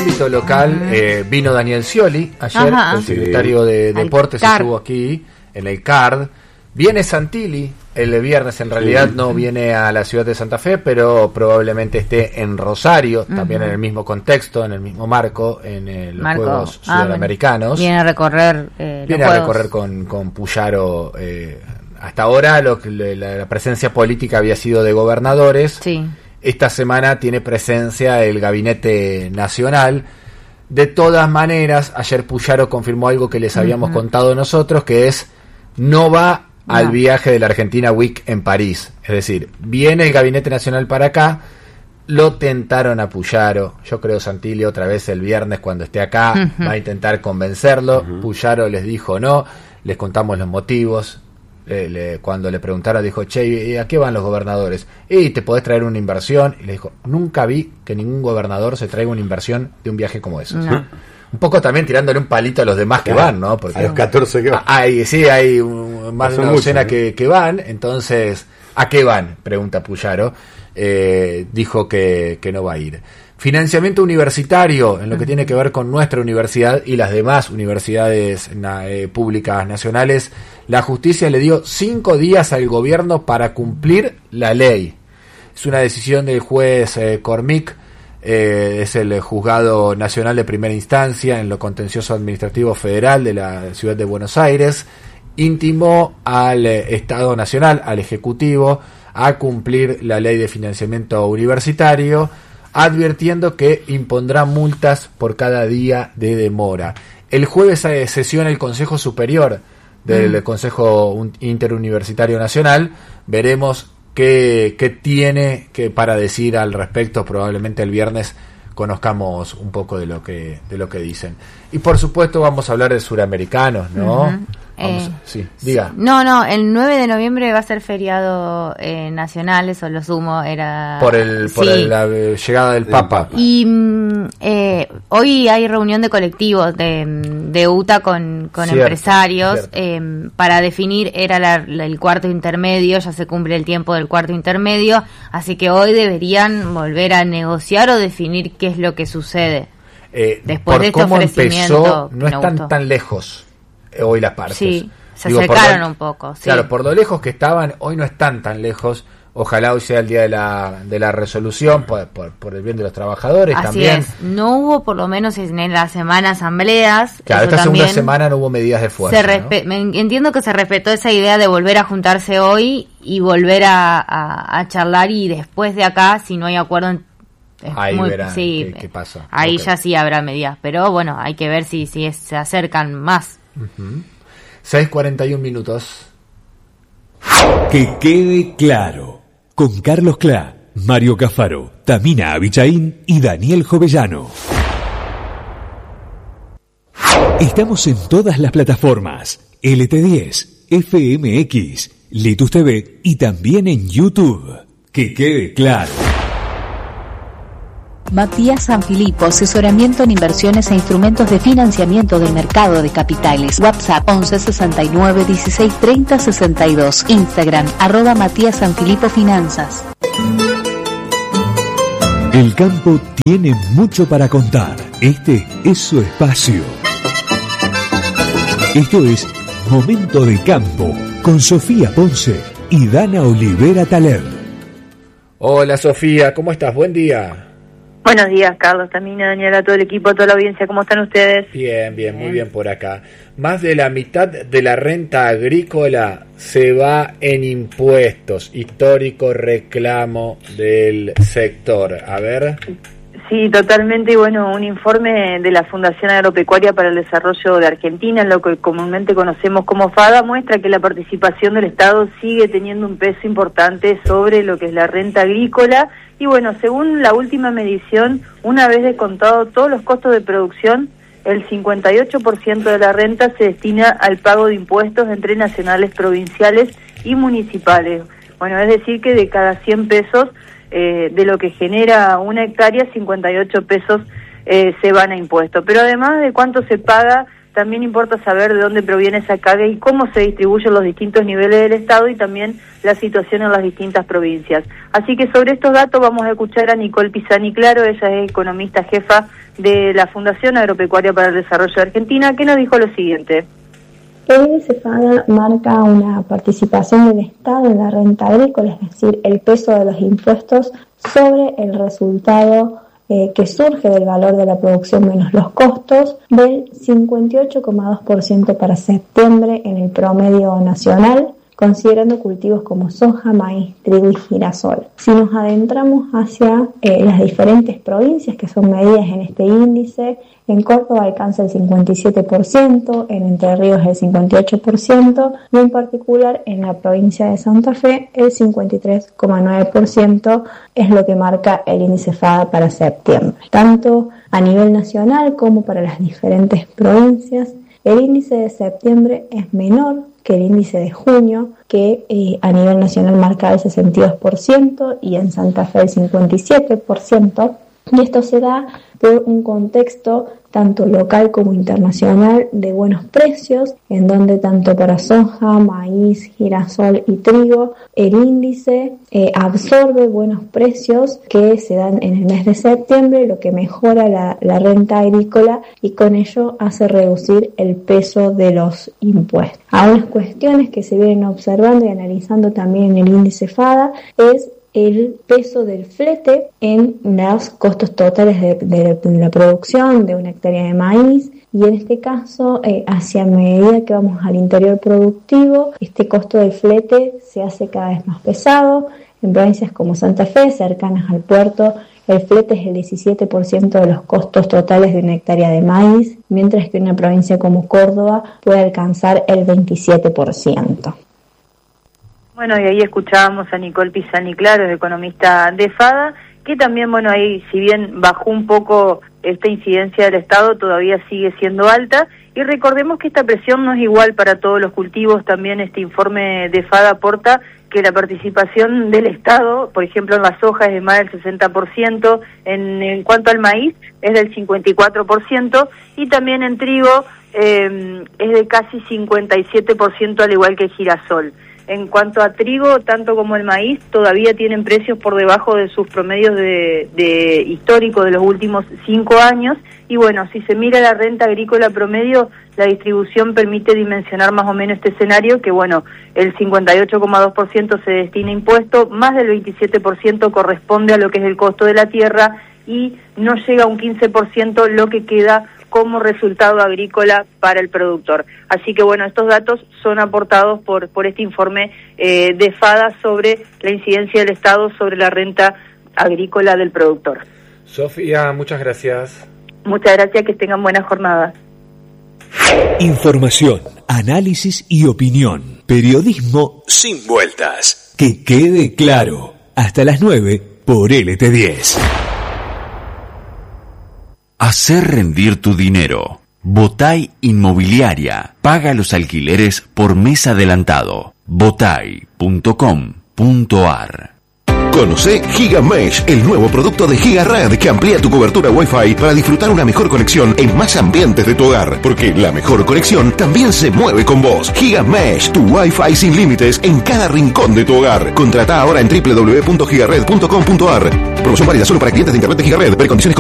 ámbito local, vino Daniel Scioli ayer, el secretario de Deportes, estuvo aquí en el CARD. Viene Santilli el viernes, en realidad no viene a la ciudad de Santa Fe, pero probablemente esté en Rosario, también en el mismo contexto, en el mismo marco, en los Juegos Sudamericanos. Viene a recorrer con Puyaro. Hasta ahora la presencia política había sido de gobernadores. Sí. Esta semana tiene presencia el Gabinete Nacional. De todas maneras, ayer Puyaro confirmó algo que les habíamos contado nosotros, que es no va al viaje de la Argentina Week en París. Es decir, viene el Gabinete Nacional para acá, lo tentaron a Puyaro. Yo creo Santilli otra vez el viernes cuando esté acá va a intentar convencerlo. Puyaro les dijo no, les contamos los motivos. Cuando le preguntaron dijo, che, ¿a qué van los gobernadores? Y te podés traer una inversión. Y le dijo, nunca vi que ningún gobernador se traiga una inversión de un viaje como eso. No. Un poco también tirándole un palito a los demás que van, ¿no? Porque a los 14 que van. Hay más de una docena que van. Entonces, ¿a qué van? Pregunta Puyaro. Dijo que no va a ir. Financiamiento universitario, en lo que tiene que ver con nuestra universidad y las demás universidades públicas nacionales. La justicia le dio 5 días al gobierno para cumplir la ley. Es una decisión del juez Cormick. Es el juzgado nacional de primera instancia en lo contencioso administrativo federal de la ciudad de Buenos Aires. Intimó al Estado Nacional, al Ejecutivo, a cumplir la ley de financiamiento universitario, advirtiendo que impondrá multas por cada día de demora. El jueves sesiona el Consejo Superior del Consejo Interuniversitario Nacional. Veremos qué tiene para decir al respecto. Probablemente el viernes conozcamos un poco de lo que dicen. Y por supuesto vamos a hablar de suramericanos, ¿no? Sí, diga. No, el 9 de noviembre va a ser feriado nacional, eso lo sumo, era... Por la llegada del Papa. Y hoy hay reunión de colectivos de UTA con empresarios para definir, era el cuarto intermedio, ya se cumple el tiempo del cuarto intermedio, así que hoy deberían volver a negociar o definir qué es lo que sucede. Después de este ofrecimiento, no están tan lejos hoy las partes. Sí, se acercaron un poco. Sí. Claro, por lo lejos que estaban, hoy no están tan lejos. Ojalá hoy sea el día de la resolución por el bien de los trabajadores. Así también. Es, no hubo por lo menos en la semana asambleas. Claro, esta segunda semana no hubo medidas de fuerza. Entiendo que se respetó esa idea de volver a juntarse hoy y volver a charlar, y después de acá, si no hay acuerdo, ahí verán qué pasa. Ahí ya sí habrá medidas, pero bueno, hay que ver si se acercan más. 6:41 minutos. Que quede claro, con Carlos Clá, Mario Cafaro, Tamina Abichaín y Daniel Jovellano. Estamos en todas las plataformas: LT10, FMX, Litus TV y también en YouTube. Que quede claro. Matías Sanfilippo, asesoramiento en inversiones e instrumentos de financiamiento del mercado de capitales. WhatsApp 11 69 16 30 62. Instagram @Matías Sanfilippo Finanzas. El campo tiene mucho para contar. Este es su espacio. Esto es Momento de Campo con Sofía Ponce y Dana Olivera Taler. Hola Sofía, ¿cómo estás? Buen día. Buenos días, Carlos, Tamina, Daniela, todo el equipo, toda la audiencia, ¿cómo están ustedes? Bien, muy bien por acá. Más de la mitad de la renta agrícola se va en impuestos, histórico reclamo del sector. A ver. Sí, totalmente, y bueno, un informe de la Fundación Agropecuaria para el Desarrollo de Argentina, lo que comúnmente conocemos como FADA, muestra que la participación del Estado sigue teniendo un peso importante sobre lo que es la renta agrícola. Y bueno, según la última medición, una vez descontado todos los costos de producción, el 58% de la renta se destina al pago de impuestos entre nacionales, provinciales y municipales. Bueno, es decir que de cada 100 pesos de lo que genera una hectárea, 58 pesos se van a impuestos. Pero además de cuánto se paga también importa saber de dónde proviene esa carga y cómo se distribuyen los distintos niveles del Estado y también la situación en las distintas provincias. Así que sobre estos datos vamos a escuchar a Nicole Pisani Claro, ella es economista jefa de la Fundación Agropecuaria para el Desarrollo de Argentina, que nos dijo lo siguiente. El índice FADA marca una participación del Estado en la renta agrícola, es decir, el peso de los impuestos sobre el resultado que surge del valor de la producción menos los costos, del 58,2% para septiembre en el promedio nacional, considerando cultivos como soja, maíz, trigo y girasol. Si nos adentramos hacia las diferentes provincias que son medidas en este índice, en Córdoba alcanza el 57%, en Entre Ríos el 58% y en particular en la provincia de Santa Fe el 53,9% es lo que marca el índice FADA para septiembre. Tanto a nivel nacional como para las diferentes provincias, el índice de septiembre es menor que el índice de junio, que a nivel nacional marca el 62% y en Santa Fe el 57%. Y esto se da por un contexto tanto local como internacional de buenos precios, en donde tanto para soja, maíz, girasol y trigo, el índice absorbe buenos precios que se dan en el mes de septiembre, lo que mejora la renta agrícola y con ello hace reducir el peso de los impuestos. Algunas cuestiones que se vienen observando y analizando también en el índice FADA es el peso del flete en los costos totales de la producción de una hectárea de maíz, y en este caso, hacia medida que vamos al interior productivo, este costo del flete se hace cada vez más pesado. En provincias como Santa Fe, cercanas al puerto, el flete es el 17% de los costos totales de una hectárea de maíz, mientras que una provincia como Córdoba puede alcanzar el 27%. Bueno, y ahí escuchábamos a Nicole Pisani Claro, economista de FADA, que también, bueno, ahí si bien bajó un poco esta incidencia del Estado, todavía sigue siendo alta, y recordemos que esta presión no es igual para todos los cultivos. También este informe de FADA aporta que la participación del Estado, por ejemplo en la soja es de más del 60%, en cuanto al maíz es del 54%, y también en trigo es de casi 57%, al igual que el girasol. En cuanto a trigo, tanto como el maíz, todavía tienen precios por debajo de sus promedios de histórico de los últimos 5 años. Y bueno, si se mira la renta agrícola promedio, la distribución permite dimensionar más o menos este escenario, que bueno, el 58,2% se destina a impuesto, más del 27% corresponde a lo que es el costo de la tierra y no llega a un 15% lo que queda como resultado agrícola para el productor. Así que bueno, estos datos son aportados por este informe de FADA sobre la incidencia del Estado sobre la renta agrícola del productor. Sofía, muchas gracias. Muchas gracias, que tengan buena jornada. Información, análisis y opinión. Periodismo sin vueltas. Que quede claro. Hasta las 9 por LT10. Hacer rendir tu dinero. Botay Inmobiliaria. Paga los alquileres por mes adelantado. botay.com.ar. Conoce GigaMesh, el nuevo producto de GigaRed que amplía tu cobertura Wi-Fi para disfrutar una mejor conexión en más ambientes de tu hogar, porque la mejor conexión también se mueve con vos. GigaMesh, tu Wi-Fi sin límites en cada rincón de tu hogar. Contrata ahora en www.gigared.com.ar. Promoción válida solo para clientes de internet de GigaRed. Ver condiciones